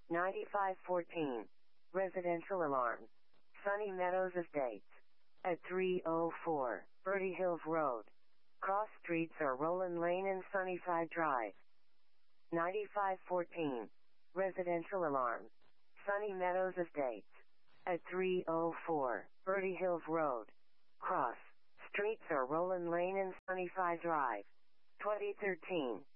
9514. Residential alarm. Sunny Meadows Estates. At 304 Birdie Hills Road. Cross streets are Roland Lane and Sunnyside Drive. 9514. Residential alarm. Sunny Meadows Estates. At 304 Birdie Hills Road. Cross streets are Roland Lane and Sunnyside Drive. 2013.